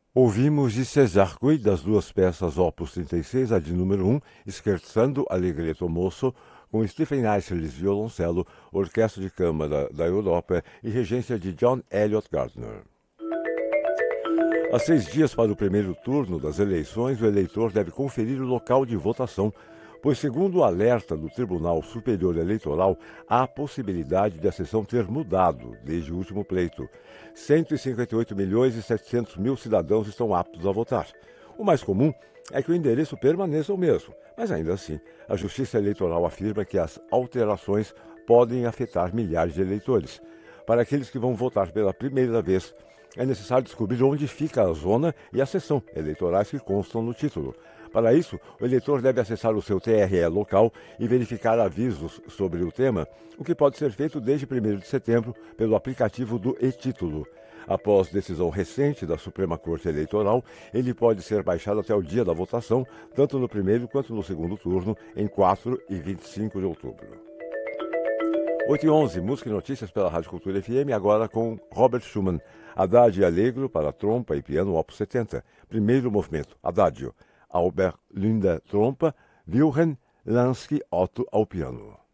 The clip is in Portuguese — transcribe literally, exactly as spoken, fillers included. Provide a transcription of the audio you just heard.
Ouvimos de César Cui, das duas peças Opus trinta e seis, a de número um, Scherzando Allegretto Mosso, com Stephen Eisler's violoncelo, Orquestra de Câmara da Europa e regência de John Elliott Gardner. Há seis dias para o primeiro turno das eleições, o eleitor deve conferir o local de votação, pois, segundo o alerta do Tribunal Superior Eleitoral, há a possibilidade de a sessão ter mudado desde o último pleito. cento e cinquenta e oito milhões e setecentos mil cidadãos estão aptos a votar. O mais comum é que o endereço permaneça o mesmo, mas ainda assim, a Justiça Eleitoral afirma que as alterações podem afetar milhares de eleitores. Para aqueles que vão votar pela primeira vez, é necessário descobrir onde fica a zona e a seção eleitorais que constam no título. Para isso, o eleitor deve acessar o seu T R E local e verificar avisos sobre o tema, o que pode ser feito desde primeiro de setembro pelo aplicativo do e-Título. Após decisão recente da Suprema Corte Eleitoral, ele pode ser baixado até o dia da votação, tanto no primeiro quanto no segundo turno, em quatro e vinte e cinco de outubro. oito e onze, música e notícias pela Rádio Cultura F M, agora com Robert Schumann. Adagio Allegro para trompa e piano Opus setenta. Primeiro movimento, Adagio. Albert Linde trompa, Wilhelm Lansky Otto ao piano.